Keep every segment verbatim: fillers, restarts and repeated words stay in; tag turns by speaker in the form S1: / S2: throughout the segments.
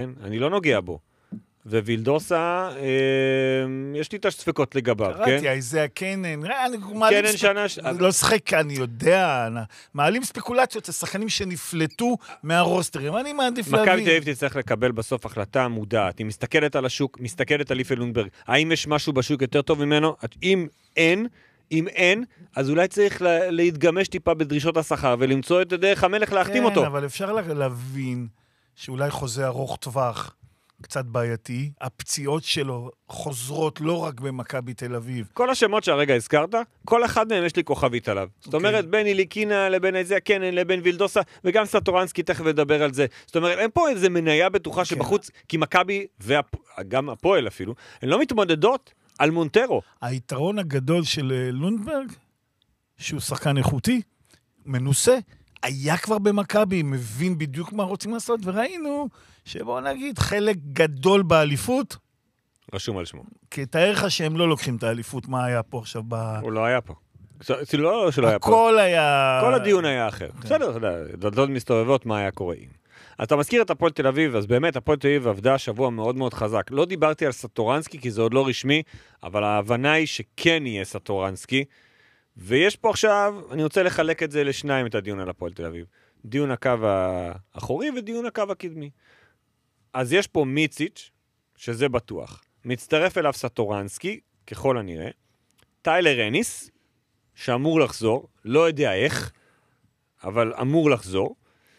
S1: כן? אני לא נוגע בו. ווילדוסה, יש לי את הספקות לגביו, כן?
S2: קראתי, איזה הקנן,
S1: קנן שנה...
S2: לא שחק, אני יודע, מעלים ספקולציות, זה שחקנים שנפלטו מהרוסטרים, אני מעדיף להבין.
S1: מכבי תל אביב תצטרך לקבל בסוף החלטה מודעת, היא מסתכלת על השוק, מסתכלת על ליפה לונדברג, האם יש משהו בשוק יותר טוב ממנו? אם אין, אם אין, אז אולי צריך להתגמש טיפה בדרישות השכר, ולמצוא את דרך המלך להחתים אותו.
S2: כן, אבל אפשר להבין שאולי חוזה ארוך טווח, קצת בעייתי, הפציעות שלו חוזרות לא רק במכבי תל אביב.
S1: כל השמות שהרגע הזכרת, כל אחד מהם יש לי כוכבית עליו. Okay. זאת אומרת, בין איליקינה לבין איזה הקנן, לבין וילדוסה, וגם סטורנסקי תכף לדבר על זה. זאת אומרת, אין פה איזה מניה בטוחה okay. שבחוץ, כי מכבי, וגם הפועל אפילו, הן לא מתמודדות על מונטרו.
S2: היתרון הגדול של לונדברג, שהוא שחקן איכותי, מנוסה, היה כבר במכבי, מבין בדיוק מה רוצים לעשות, וראינו שבואו נגיד, חלק גדול באליפות,
S1: רשום על שמו.
S2: כי תאר לך שהם לא לוקחים את האליפות, מה היה פה עכשיו ב...
S1: הוא לא היה פה. לא שלא היה פה.
S2: הכל היה...
S1: כל הדיון היה אחר. בסדר, אתה יודע, דלתות מסתובבות, מה היה קורה. אתה מזכיר את הפועל תל אביב, אז באמת, הפועל תל אביב עבדה שבוע מאוד מאוד חזק. לא דיברתי על סטורנסקי, כי זה עוד לא רשמי, אבל ההבנה היא שכן יהיה סטורנסקי, ויש פה עכשיו, אני רוצה לחלק את זה לשניים, את הדיון על הפועל תל אביב. דיון הקו האחורי ודיון הקו הקדמי. אז יש פה מיציץ', שזה בטוח. מצטרף אליו סטורנסקי, ככל הנראה. טיילר אניס, שאמור לחזור, לא יודע איך, אבל אמור לחזור.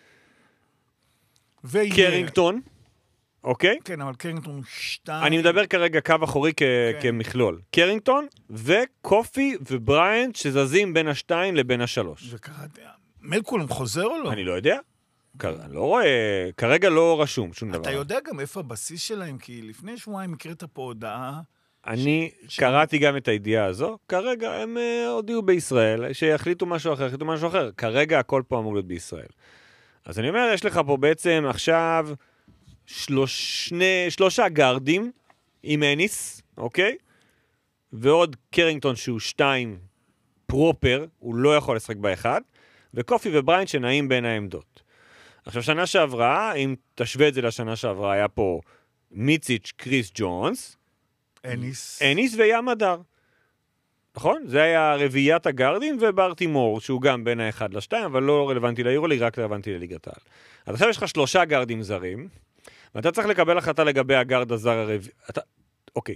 S2: ויהיה...
S1: קרינגטון, אוקיי?
S2: כן, אבל קרינגטון שתיים...
S1: אני מדבר כרגע קו אחורי כ- כן. כמכלול. קרינגטון וקופי ובריינט שזזים בין השתיים לבין השלוש.
S2: וקראתי, מלקולם חוזר או לא?
S1: אני לא יודע. אני לא רואה, כרגע לא רשום שום דבר.
S2: אתה יודע גם איפה הבסיס שלהם? כי לפני שבועיים הקראת פה הודעה...
S1: אני ש... קראתי גם את הידיעה הזו. כרגע הם uh, הודיעו בישראל, שיחליטו משהו אחר, יחליטו משהו אחר. כרגע הכל פה אמור להיות בישראל. אז אני אומר, יש לך פה בעצם עכשיו שלוש, שני, שלושה גארדים עם אניס, אוקיי? ועוד קרינגטון שהוא שתיים פרופר, הוא לא יכול לשחק באחד, וקופי ובריינט שנעים בין העמדות. עכשיו, שנה שעברה, אם תשווה את זה לשנה שעברה, היה פה מיציץ', קריס ג'ונס,
S2: אניס.
S1: אניס וים הדר. נכון? זה היה רביעיית הגארדים וברטימור, שהוא גם בין האחד לשתיים, אבל לא רלוונטי ליורוליג, רק רלוונטי לליגת העל. אז עכשיו יש לך שלושה גארדים זרים, ואתה צריך לקבל החלטה לגבי הגארד הזר הרביעי. אתה... אוקיי.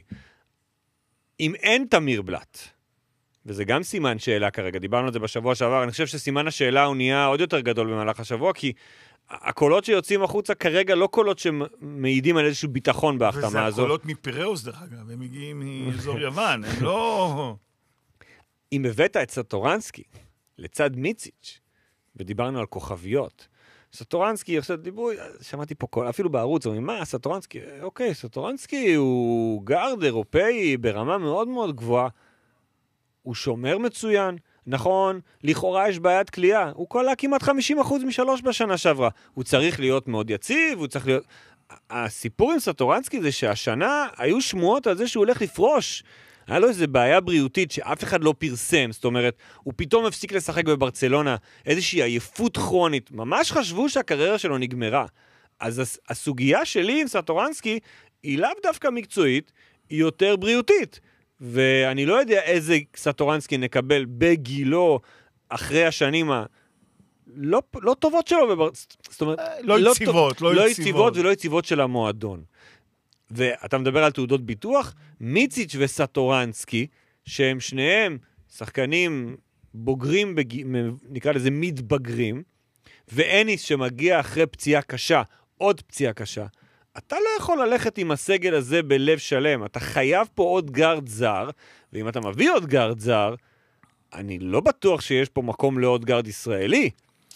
S1: אם אין תמיר בלט, וזה גם סימן שאלה כרגע, דיברנו על זה בשבוע שעבר, אני חושב שסימן השאלה הוא נהיה עוד יותר גדול במהלך השבוע, כי הקולות שיוצאים החוצה כרגע לא קולות שמעידים על איזשהו ביטחון בהחתמה הזו.
S2: וזה הקולות מפיראוס דרך אגב, הם מגיעים מאזור יוון, הם לא...
S1: אם הבאת את סטורנסקי לצד מיציץ', ודיברנו על כוכביות, סטורנסקי, עכשיו דיברו, שמעתי פה כל, אפילו בערוץ, אומרים, מה, סטורנסקי, אוקיי, סטורנסקי הוא גארד אירופאי ברמה מאוד מאוד גבוהה, הוא שומר מצוין, נכון, לכאורה יש בעיית קליעה, הוא קולה כמעט חמישים אחוז משלוש בשנה שעברה, הוא צריך להיות מאוד יציב, הוא צריך להיות... הסיפור עם סטורנסקי זה שהשנה היו שמועות על זה שהוא הולך לפרוש, היה לו איזו בעיה בריאותית שאף אחד לא פרסם, זאת אומרת, הוא פתאום הפסיק לשחק בברצלונה, איזושהי עייפות כרונית, ממש חשבו שהקריירה שלו נגמרה. אז הסוגיה שלי עם סטורנסקי היא לאו דווקא מקצועית, היא יותר בריאותית. ואני לא יודע איזה סטורנסקי נקבל בגילו אחרי השנים ה... לא, לא טובות שלו, בבר... זאת אומרת,
S2: לא,
S1: לא
S2: יציבות,
S1: לא,
S2: לא,
S1: לא
S2: יציבות.
S1: יציבות ולא יציבות של המועדון. ואתה מדבר על תעודות ביטוח, מיציץ' וסטורנסקי, שהם שניהם שחקנים בוגרים, בג... נקרא לזה מתבגרים, ואניס שמגיע אחרי פציעה קשה, עוד פציעה קשה, אתה לא יכול ללכת עם הסגל הזה בלב שלם, אתה חייב פה עוד גארד זר, ואם אתה מביא עוד גארד זר, אני לא בטוח שיש פה מקום לעוד גארד ישראלי.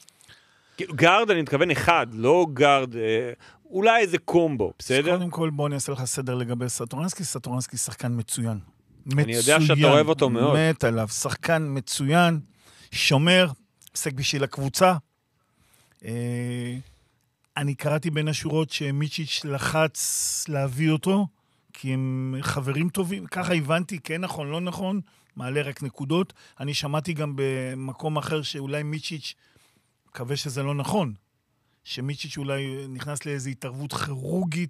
S1: גארד, אני מתכוון אחד, לא גארד, אה, אולי איזה קומבו, בסדר?
S2: קודם כל בוא אני אעשה לך סדר לגבי סטורנסקי, סטורנסקי שחקן מצוין.
S1: מצוין. אני יודע שאתה אוהב אותו מאוד.
S2: מת עליו, שחקן מצוין, שומר, עסק בשביל הקבוצה. אה... אני קראתי בין השורות שמיצ'יץ' לחץ להביא אותו, כי הם חברים טובים, ככה הבנתי, כן נכון, לא נכון, מעלה רק נקודות. אני שמעתי גם במקום אחר שאולי מיצ'יץ', מקווה שזה לא נכון, שמיצ'יץ' אולי נכנס לאיזו התערבות כירורגית,